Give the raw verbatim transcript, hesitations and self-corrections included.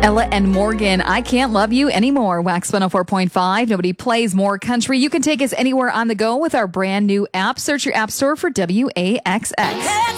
Ella and Morgan, I Can't Love You Anymore. Wax one oh four point five. Nobody plays more country. You can take us anywhere on the go with our brand new app. Search your app store for W A X X.